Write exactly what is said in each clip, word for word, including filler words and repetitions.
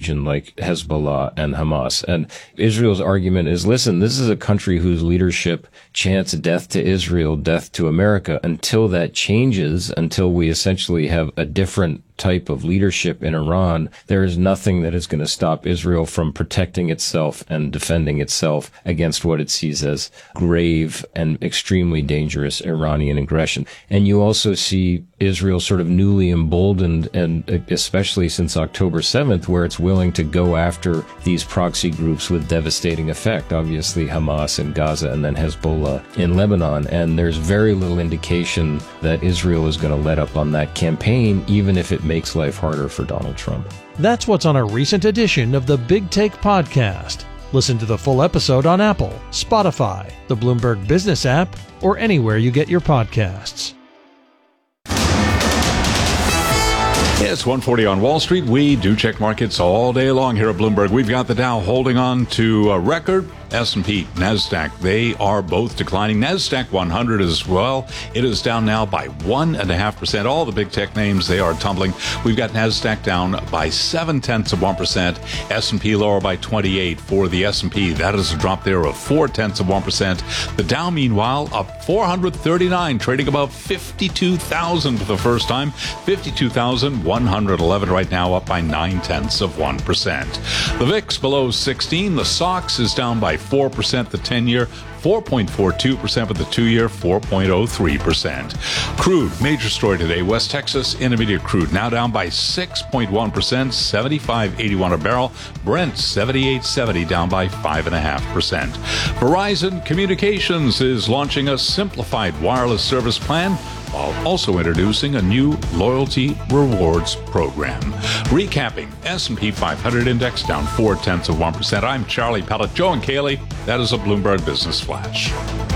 region like Hezbollah and Hamas. And Israel's argument is, listen, this is a country whose leadership chants death to Israel, death to America. Until that changes, until we essentially have a different type of leadership in Iran, there is nothing that is going to stop Israel from protecting itself and defending itself against what it sees as grave and extremely dangerous Iranian aggression. And you also see Israel sort of newly emboldened, and especially since October seventh, where it's willing to go after these proxy groups with devastating effect. Obviously Hamas in Gaza and then Hezbollah in Lebanon. And there's very little indication that Israel is going to let up on that campaign, even if it makes life harder for Donald Trump. That's what's on a recent edition of the Big Take podcast. Listen to the full episode on Apple, Spotify, the Bloomberg Business app, or anywhere you get your podcasts. It's one forty on Wall Street. We do check markets all day long here at Bloomberg. We've got the Dow holding on to a record. S and P, NASDAQ, they are both declining. NASDAQ one hundred as well. It is down now by one point five percent. All the big tech names, they are tumbling. We've got NASDAQ down by seven tenths of one percent. S and P lower by twenty-eight for the S and P. That is a drop there of four tenths of one percent. The Dow, meanwhile, up four hundred thirty-nine, trading above fifty-two thousand for the first time. fifty-two thousand one hundred eleven right now, up by nine tenths of one percent. The V I X below sixteen. The S O X is down by four percent, the ten-year, four point four two percent, for the two-year, four point oh three percent. Crude, major story today. West Texas Intermediate crude now down by six point one percent, seventy-five eighty-one a barrel. Brent, seventy-eight seventy, down by five point five percent. Verizon Communications is launching a simplified wireless service plan while also introducing a new loyalty rewards program. Recapping, S and P five hundred index down four tenths of one percent. I'm Charlie Pellet. Joe and Kaylee, that is a Bloomberg Business Flash.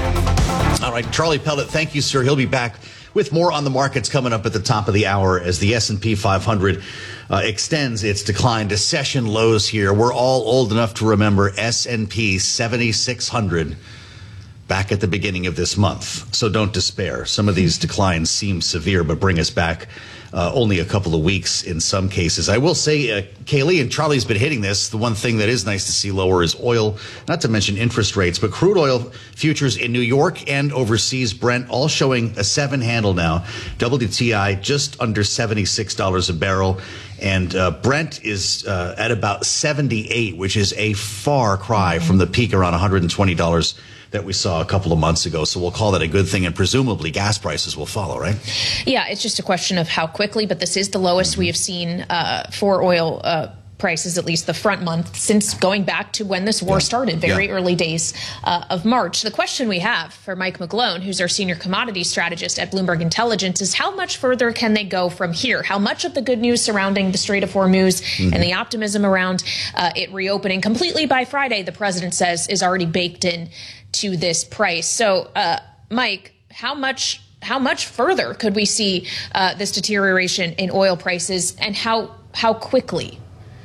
All right, Charlie Pellet, thank you, sir. He'll be back with more on the markets coming up at the top of the hour as the S and P five hundred uh, extends its decline to session lows here. We're all old enough to remember S and P seventy-six hundred back at the beginning of this month. So don't despair. Some of these declines seem severe, but bring us back uh, only a couple of weeks in some cases. I will say, uh, Kaylee and Charlie's been hitting this. The one thing that is nice to see lower is oil, not to mention interest rates, but crude oil futures in New York and overseas, Brent, all showing a seven handle now. W T I just under seventy-six dollars a barrel. And uh, Brent is uh, at about seventy-eight, which is a far cry from the peak around one hundred twenty dollars that we saw a couple of months ago. So we'll call that a good thing, and presumably gas prices will follow, right? Yeah, it's just a question of how quickly, but this is the lowest we have seen uh, for oil uh, prices, at least the front month, since going back to when this war yeah. started, very yeah. early days uh, of March. The question we have for Mike McGlone, who's our senior commodity strategist at Bloomberg Intelligence, is how much further can they go from here? How much of the good news surrounding the Strait of Hormuz mm-hmm. and the optimism around uh, it reopening completely by Friday, the president says, is already baked in to this price. So, uh, Mike, how much how much further could we see uh, this deterioration in oil prices, and how how quickly?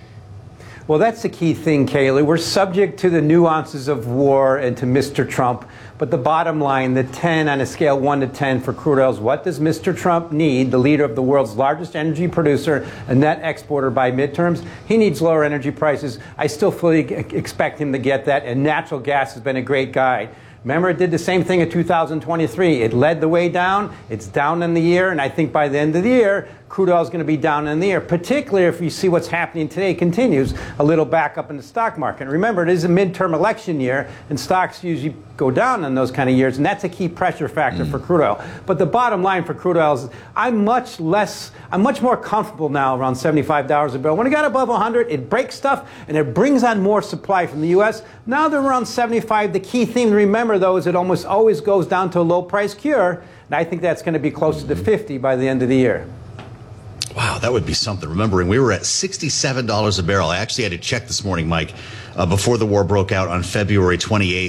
Well, that's the key thing, Kaylee. We're subject to the nuances of war and to Mister Trump. But the bottom line, the ten on a scale one to ten for crude oil is, what does Mister Trump need, the leader of the world's largest energy producer, a net exporter by midterms? He needs lower energy prices. I still fully expect him to get that, and natural gas has been a great guide. Remember, it did the same thing in two thousand twenty-three. It led the way down. It's down in the year, and I think by the end of the year, crude oil is going to be down in the year, particularly if you see what's happening today continues, a little back up in the stock market. And remember, it is a midterm election year, and stocks usually go down in those kind of years, and that's a key pressure factor mm. for crude oil. But the bottom line for crude oil is I'm much less, I'm much more comfortable now around seventy-five dollars a barrel. When it got above one hundred, it breaks stuff, and it brings on more supply from the U S. Now they're around seventy-five. The key thing to remember, though, is it almost always goes down to a low-price cure, and I think that's going to be closer to fifty by the end of the year. Wow, that would be something. Remembering we were at sixty-seven dollars a barrel. I actually had to check this morning, Mike, uh, before the war broke out on February twenty-eighth.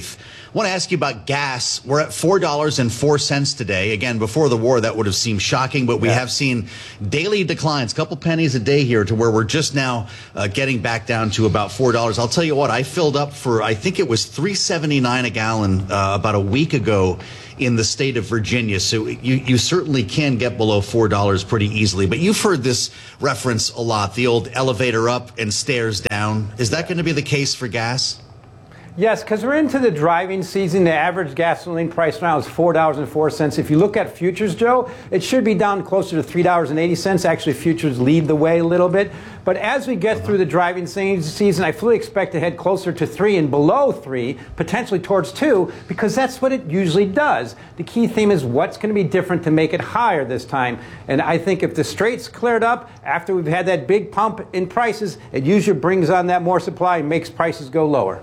want to ask you about gas. We're at four dollars and four cents today. Again, before the war, that would have seemed shocking, but we yeah. have seen daily declines, a couple pennies a day here, to where we're just now uh, getting back down to about four dollars. I'll tell you what, I filled up for, I think it was three seventy-nine a gallon uh, about a week ago in the state of Virginia. So you, you certainly can get below four dollars pretty easily. But you've heard this reference a lot, the old elevator up and stairs down. Is that going to be the case for gas? Yes, because we're into the driving season. The average gasoline price now is four dollars and four cents. If you look at futures, Joe, it should be down closer to three dollars and eighty cents. Actually, futures lead the way a little bit. But as we get through the driving season, I fully expect to head closer to three and below three, potentially towards two, because that's what it usually does. The key theme is what's going to be different to make it higher this time. And I think if the straits cleared up after we've had that big pump in prices, it usually brings on that more supply and makes prices go lower.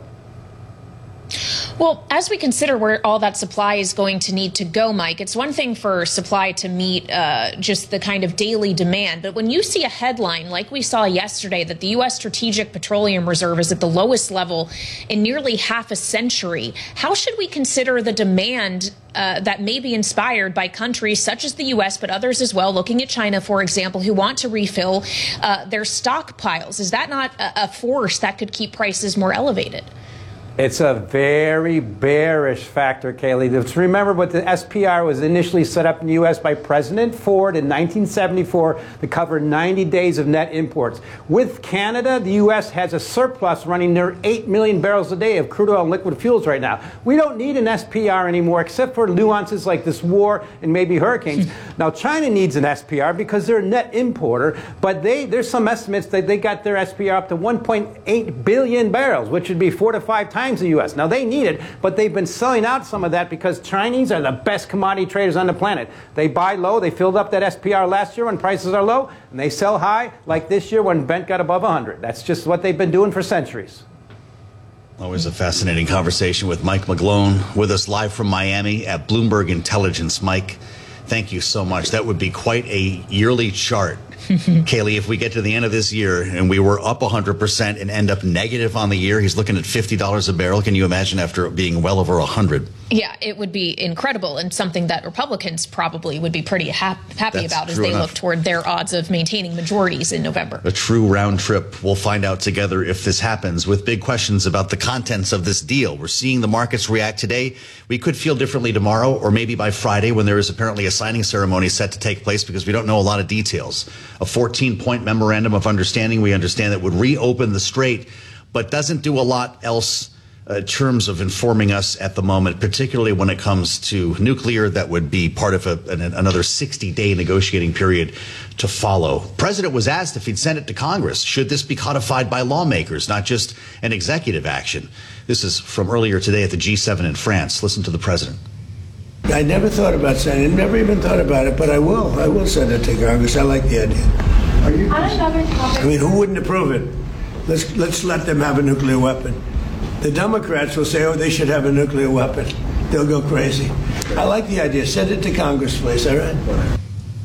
Well, as we consider where all that supply is going to need to go, Mike, it's one thing for supply to meet uh, just the kind of daily demand. But when you see a headline like we saw yesterday that the U S Strategic Petroleum Reserve is at the lowest level in nearly half a century, how should we consider the demand uh, that may be inspired by countries such as the U S, but others as well, looking at China, for example, who want to refill uh, their stockpiles? Is that not a, a force that could keep prices more elevated? It's a very bearish factor, Kaylee. Let's remember what the S P R was initially set up in the U S by President Ford in nineteen seventy-four to cover ninety days of net imports. With Canada, the U S has a surplus running near eight million barrels a day of crude oil and liquid fuels right now. We don't need an S P R anymore, except for nuances like this war and maybe hurricanes. Now, China needs an S P R because they're a net importer, but they there's some estimates that they got their S P R up to one point eight billion barrels, which would be four to five times the U S. Now, they need it, but they've been selling out some of that because Chinese are the best commodity traders on the planet. They buy low. They filled up that S P R last year when prices are low, and they sell high, like this year when Brent got above one hundred. That's just what they've been doing for centuries. Always a fascinating conversation with Mike McGlone, with us live from Miami at Bloomberg Intelligence. Mike, thank you so much. That would be quite a yearly chart. Kaylee, if we get to the end of this year and we were up one hundred percent and end up negative on the year, he's looking at fifty dollars a barrel. Can you imagine after being well over one hundred? Yeah, it would be incredible, and something that Republicans probably would be pretty ha- happy That's about as they enough. look toward their odds of maintaining majorities in November. A true round trip. We'll find out together if this happens, with big questions about the contents of this deal. We're seeing the markets react today. We could feel differently tomorrow, or maybe by Friday, when there is apparently a signing ceremony set to take place, because we don't know a lot of details. A fourteen-point memorandum of understanding, we understand, that would reopen the strait, but doesn't do a lot else uh, in terms of informing us at the moment, particularly when it comes to nuclear. That would be part of a, an, another sixty-day negotiating period to follow. The president was asked if he'd send it to Congress. Should this be codified by lawmakers, not just an executive action? This is from earlier today at the G seven in France. Listen to the president. I never thought about sending it, never even thought about it, but I will. I will send it to Congress. I like the idea. Are you? On another topic. I mean, who wouldn't approve it? Let's let's let them have a nuclear weapon. The Democrats will say, oh, they should have a nuclear weapon. They'll go crazy. I like the idea. Send it to Congress, please, all right?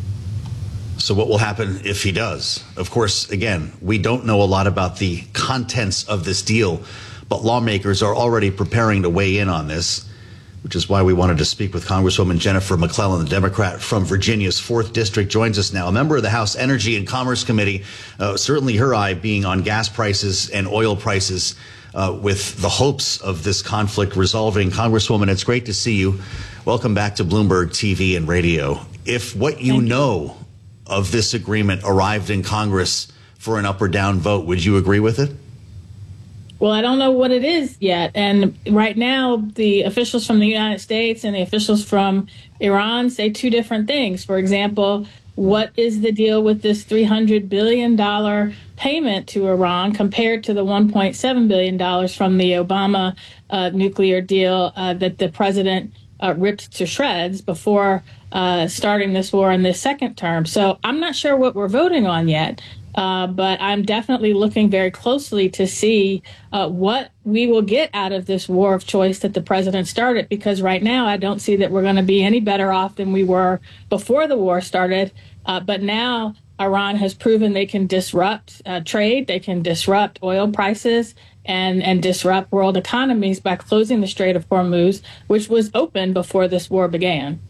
So what will happen if he does? Of course, again, we don't know a lot about the contents of this deal, but lawmakers are already preparing to weigh in on this, which is why we wanted to speak with Congresswoman Jennifer McClellan, the Democrat from Virginia's fourth District, joins us now. A member of the House Energy and Commerce Committee, uh, certainly her eye being on gas prices and oil prices, uh, with the hopes of this conflict resolving. Congresswoman, it's great to see you. Welcome back to Bloomberg T V and radio. If what you know of this agreement arrived in Congress for an up or down vote, would you agree with it? Well, I don't know what it is yet. And right now, the officials from the United States and the officials from Iran say two different things. For example, what is the deal with this three hundred billion dollars payment to Iran compared to the one point seven billion dollars from the Obama uh, nuclear deal uh, that the president uh, ripped to shreds before uh, starting this war in this second term? So I'm not sure what we're voting on yet. Uh, but I'm definitely looking very closely to see uh, what we will get out of this war of choice that the president started, because right now I don't see that we're going to be any better off than we were before the war started. Uh, but now Iran has proven they can disrupt uh, trade, they can disrupt oil prices, and, and disrupt world economies by closing the Strait of Hormuz, which was open before this war began.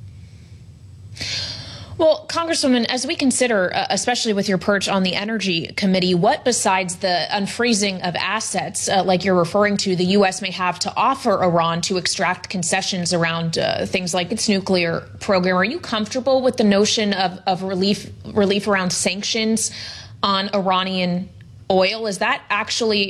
Well, Congresswoman, as we consider, uh, especially with your perch on the Energy Committee, what besides the unfreezing of assets, uh, like you're referring to, the U S may have to offer Iran to extract concessions around uh, things like its nuclear program? Are you comfortable with the notion of, of relief, relief around sanctions on Iranian oil? Is that actually